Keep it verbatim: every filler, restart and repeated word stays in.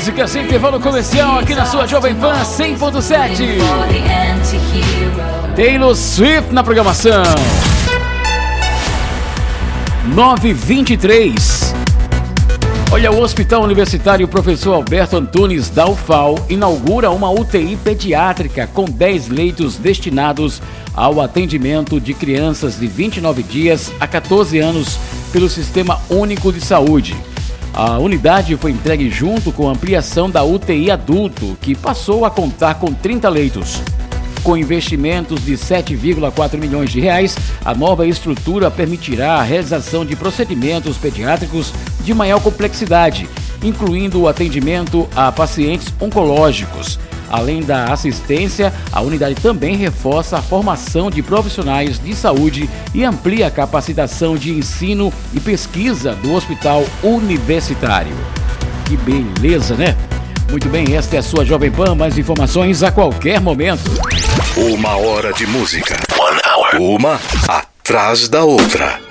música sem intervalo comercial aqui na sua Jovem Pan cem ponto sete. Taylor Swift na programação. nove e vinte e três. Olha, o Hospital Universitário Professor Alberto Antunes da U F A L inaugura uma U T I pediátrica com dez leitos destinados ao atendimento de crianças de vinte e nove dias a catorze anos pelo Sistema Único de Saúde. A unidade foi entregue junto com a ampliação da U T I adulto, que passou a contar com trinta leitos. Com investimentos de sete vírgula quatro milhões de reais, a nova estrutura permitirá a realização de procedimentos pediátricos de maior complexidade, incluindo o atendimento a pacientes oncológicos. Além da assistência, a unidade também reforça a formação de profissionais de saúde e amplia a capacitação de ensino e pesquisa do hospital universitário. Que beleza, né? Muito bem, esta é a sua Jovem Pan. Mais informações a qualquer momento. Uma hora de música. One hour. Uma atrás da outra.